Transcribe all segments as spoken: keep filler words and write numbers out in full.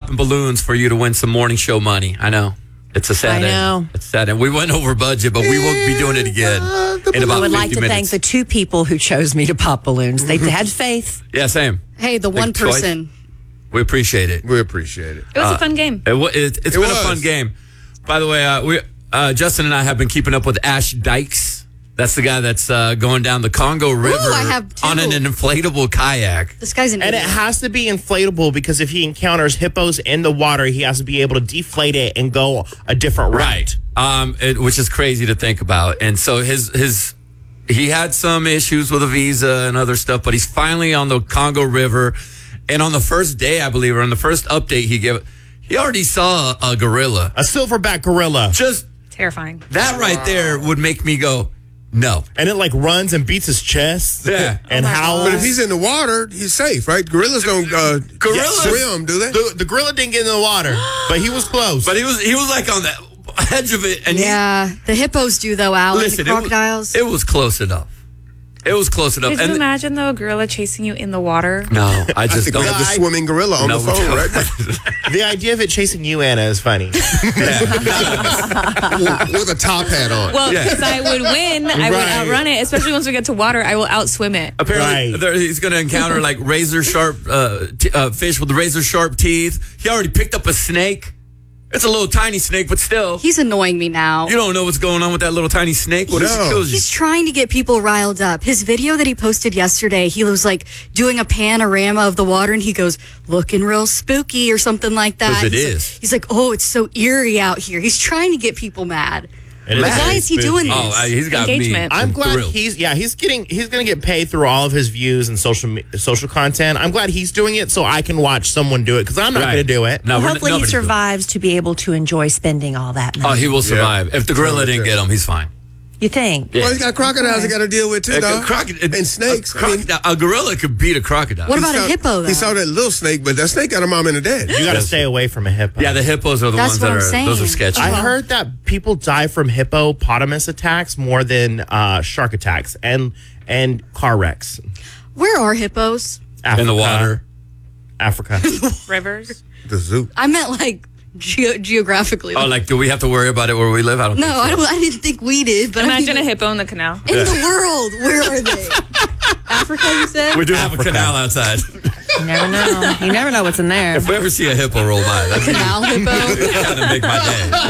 popping balloons for you to win some morning show money. I know. It's a sad I know. end. It's sad end. We went over budget, but we won't be doing it again in about I would like to minutes. thank the two people who chose me to pop balloons. They had faith. Yeah, same. Hey, the Big one choice. person. We appreciate it. We appreciate it. It was a fun game. It, wa- it, it's It been was. a fun game. By the way, uh, we uh, Justin and I have been keeping up with Ash Dykes. That's the guy that's uh, going down the Congo River I have two. on an inflatable kayak. This guy's an And it idiot. has to be inflatable because if he encounters hippos in the water, he has to be able to deflate it and go a different route. Right. Um, it, which is crazy to think about. And so his his he had some issues with a visa and other stuff, but he's finally on the Congo River. And on the first day, I believe, or on the first update he gave, he already saw a, a gorilla. A silverback gorilla. Just Terrifying. that right there would make me go, no. And it like runs and beats his chest. Yeah. And howls. But if he's in the water, he's safe, right? Gorillas don't uh, Gorillas- swim, do they? the, the gorilla didn't get in the water, but he was close. But he was he was like on the edge of it, and he, Yeah, the hippos do though, Alan. listen, the crocodiles. It was, it was close enough. It was close enough. Could And you imagine, though, a gorilla chasing you in the water? no, I I just think don't. we have the I- swimming gorilla on No, the phone, right? the idea of it chasing you, Anna, is funny. With a top hat on. Well, Yeah. because I would win, I would Right. outrun it. Especially once we get to water, I will outswim it. Apparently, Right. there, he's going to encounter like razor sharp uh, t- uh, fish with razor sharp teeth. He already picked up a snake. It's a little tiny snake, but still, He's annoying me now. you don't know what's going on with that little tiny snake. What if No. it kills you? He's trying to get people riled up. His video that he posted yesterday, he was like doing a panorama of the water and he goes, looking real spooky or something like that. 'Cause it he's is. Like, he's like, oh, it's so eerie out here. He's trying to get people mad. It is But why very is he spooky. doing this? Oh, uh, he's got Engagement. me. I'm glad thrilled. he's yeah he's getting he's gonna get paid through all of his views and social me- social content. I'm glad he's doing it so I can watch someone do it because I'm not Right. gonna do it. No, Well, we're- hopefully he nobody's doing it. survives to be able to enjoy spending all that Oh, money. he will survive. If the gorilla Totally didn't get him, he's fine. You think? Yeah. Well, he's got crocodiles he got to deal with too, A, dog. croc- and snakes. A, I mean, crocodile- a gorilla could beat a crocodile. What he about a saw- hippo, He though? saw that little snake, but that snake got a mom and a dad. You got to stay away from a hippo. Yeah, the hippos are the That's ones what that I'm are. saying. Those are sketchy. I heard that people die from hippopotamus attacks more than uh, shark attacks and and car wrecks. Where are hippos? Africa, In the water. Africa. Rivers. The zoo. I meant like ge- geographically. Oh, like, do we have to worry about it where we live? I don't no, think so. I don't. I didn't think we did. But Imagine I a mean, hippo in the canal. in the world. Where are they? Africa, you said. We do have a canal outside. You never know. You never know what's in there. If we ever see a hippo roll by, that's Canal hippo. gonna make my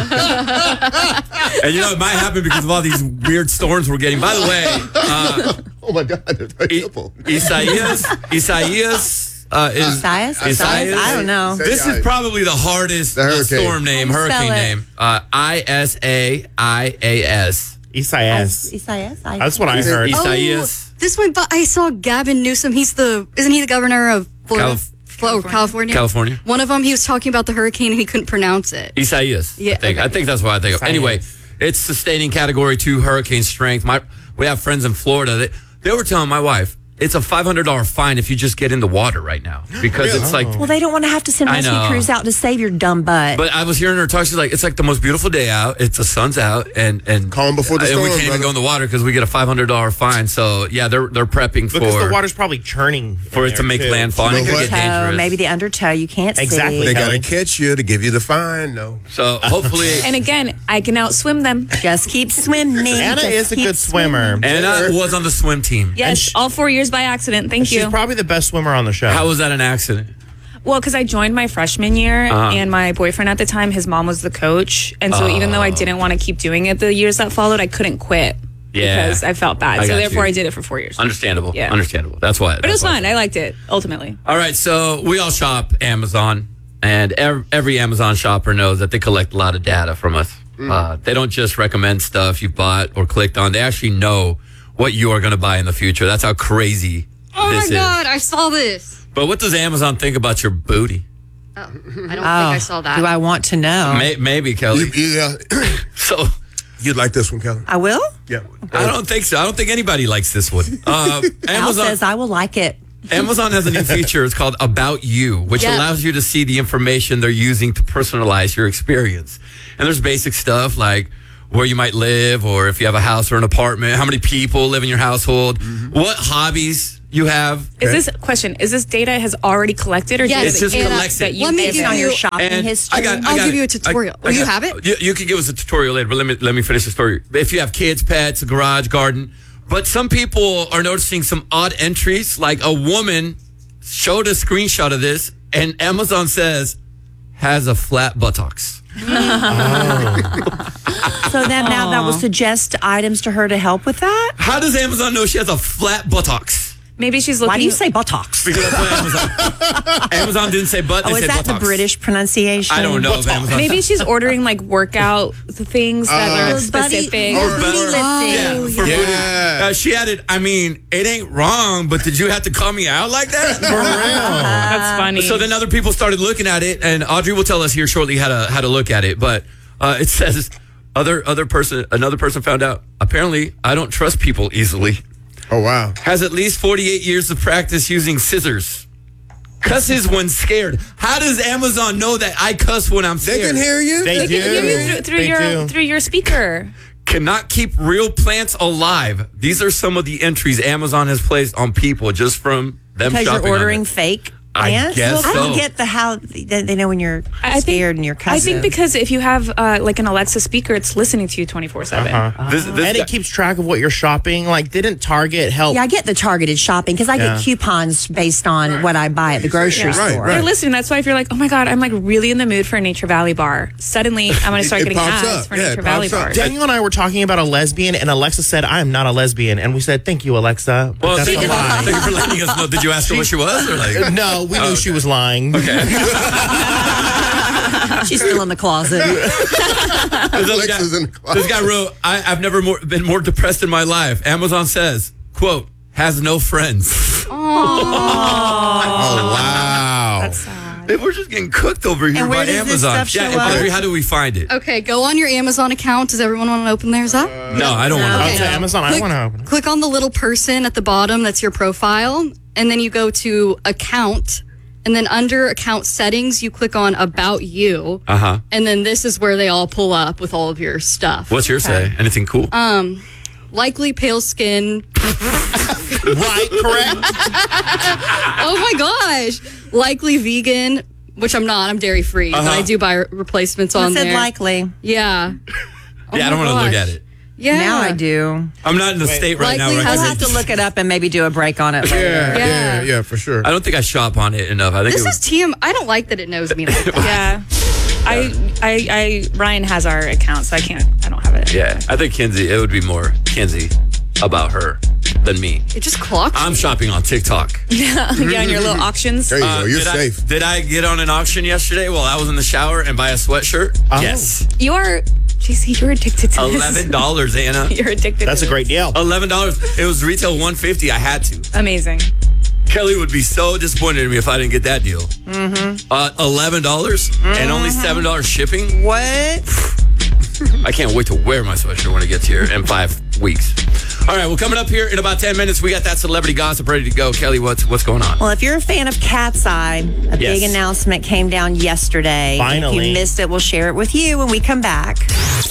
day. And you know, it might happen because of all these weird storms we're getting. By the way, uh, Oh my God, there's a I- hippo. Isaias, Isaias uh, is Isaias? Isaias? I don't know. This is probably the hardest The uh, hurricane. storm name, How do you spell hurricane it? name. Uh, I S A I A S. Isaias. Isaias. That's what I Is it- heard. Is- Oh, Isaias. this went by. I saw Gavin Newsom. He's the isn't he the governor of Florida? Calif- Flo- California. California. One of them, he was talking about the hurricane and he couldn't pronounce it. Isaias. Yeah, I think. okay. I think that's what I think of. Isaias. Anyway, it's sustaining category two hurricane strength. My we have friends in Florida that they were telling my wife it's a five hundred dollars fine if you just get in the water right now because it's like. Well, they don't want to have to send I rescue know. crews out to save your dumb butt. But I was hearing her talk. She's like, it's like the most beautiful day out. It's the sun's out, and and Calm before the and we storm, can't even brother. go in the water because we get a five hundred dollars fine. So yeah, they're they're prepping Because for the water's probably churning for in it to there, make too. landfall. And You it know could what? get dangerous. Toe, maybe the undertow you can't Exactly. see. They got Kelly. to catch you to give you the fine, though. So hopefully, And again, I can outswim them. Just keep swimming. Anna Just is a keep good swimmer. Anna was on the swim team. Yes, sh- all four years by accident. Thank She's you. probably the best swimmer on the show. How was that an accident? Well, because I joined my freshman year, Uh-huh. and my boyfriend at the time, his mom was the coach, and so even Oh. though I didn't want to keep doing it the years that followed, I couldn't quit Yeah. because I felt bad. I so got therefore, you. I did it for four years. Understandable. Yeah. Understandable. That's why. But it was fun. I liked it ultimately. All right, so we all shop Amazon, and every, every Amazon shopper knows that they collect a lot of data from us. Uh, they don't just recommend stuff you've bought or clicked on. They actually know what you are going to buy in the future. That's how crazy Oh my this god, is. I saw this. But what does Amazon think about your booty? Oh, I don't think Oh, I saw that. Do I want to know? May, maybe, Kelly. You, yeah, So you'd like this one, Kelly? I will. Yeah. I don't think so. I don't think anybody likes this one. Uh, Al Amazon says I will like it. Amazon has a new feature. It's called About You, which Yeah. allows you to see the information they're using to personalize your experience. And there's basic stuff like where you might live, or if you have a house or an apartment, how many people live in your household, what hobbies you have. Is this question? Is this data has already collected, or Yes, data It's just and, uh, collected. that you let me give give it? on your you- shopping And history. I got, I I'll got give you a it. tutorial. I- I You got- have it? You, you can give us a tutorial later, but let me let me finish the story. If you have kids, pets, a garage, garden, but some people are noticing some odd entries. Like a woman showed a screenshot of this, and Amazon says has a flat buttocks. So then now that will suggest items to her to help with that? How does Amazon know she has a flat buttocks? Maybe she's looking. Why do you say buttocks? Because that's what Amazon. Amazon didn't say butt. They Oh, is said that the buttocks. British pronunciation? I don't know if Amazon. Maybe she's ordering like workout things that are Those buddy- specific. or Or booty better- lifting. Yeah, for yeah. booty. Uh, she added, I mean, it ain't wrong, but did you have to call me out like that? That's funny. So then other people started looking at it, and Audrey will tell us here shortly how to how to look at it. But uh, it says other other person another person found out. Apparently, I don't trust people easily. Oh, wow. Has at least forty-eight years of practice using scissors. Cusses when scared. How does Amazon know that I cuss when I'm They scared? can hear you? They They do. can hear you through, through They your do. through your speaker. Cannot keep real plants alive. These are some of the entries Amazon has placed on people just from them Because shopping you're on ordering it. fake I plants? guess I don't so. get the how they, they know when you're I think- scared and you're cussing. I think because if you have uh, like an Alexa speaker, it's listening to you twenty-four seven. This, this And guy- it keeps track of what you're shopping. Like, didn't Target help? Yeah, I get the targeted shopping because I Yeah. get coupons based on what I buy at the grocery Right, store. right. They're listening. That's why if you're like, oh my God, I'm like really in the mood for a Nature Valley bar, suddenly I'm going to start It getting pops ads up. for Yeah, Nature it Valley pops up. bars. Daniel and I were talking about a lesbian, and Alexa said, I am not a lesbian. And we said, thank you, Alexa. But well, that's thank a you, lie. thank you for letting us know. Did you ask her what she was? Or like, No, we knew she was lying. She's still in the closet. this, Alexa's guy, in the closet. this guy wrote, I, I've never more, been more depressed in my life. Amazon says, quote, has no friends. Oh, wow. That's sad. Hey, we're just getting cooked over here And where by does this Amazon. stuff yeah, show up? Audrey, how do we find it? Okay, go on your Amazon account. Does everyone want to open theirs up? No, I don't want I'll to. to Amazon. I Click- want to open it. Click on the little person at the bottom. That's your profile. And then you go to account. And then under account settings, you click on about you. Uh huh. And then this is where they all pull up with all of your stuff. What's your say? Anything cool? Likely pale skin. Right, correct? Oh my gosh. Likely vegan, which I'm not. I'm dairy free. But Uh-huh. I do buy re- replacements I on said there. likely. Yeah. Oh yeah, I my don't want to look gosh. at it. Yeah. Now I do. I'm not in the state right now. Likely Where I, I'll can has have read to look it up and maybe do a break on it later. Yeah, Yeah. yeah, yeah, for sure. I don't think I shop on it enough. I think This it is was, T M. I don't like that it knows me like that. Yeah. I, I, I, Ryan has our account, so I can't, I don't have it. yeah. I think Kinsey. It would be more Kinsey about her than me. It just clocks. I'm shopping on TikTok. Yeah, and your little auctions. There you Uh, go. You're did safe. I, did I get on an auction yesterday while I was in the shower and buy a sweatshirt? Oh. Yes. You are, J C, you're addicted to this. Eleven dollars, Anna. You're addicted That's to a great this. deal. Eleven dollars. It was retail one fifty. I had to. Amazing. Kelly would be so disappointed in me if I didn't get that deal. Mm-hmm. Uh, Eleven dollars and only seven dollars shipping. What? I can't wait to wear my sweatshirt when it gets here in five weeks. All right, well, coming up here in about ten minutes, we got that celebrity gossip ready to go. Kelly, what's what's going on? Well, if you're a fan of Cat's Eye, a Yes. big announcement came down yesterday. If Finally. you missed it, we'll share it with you when we come back.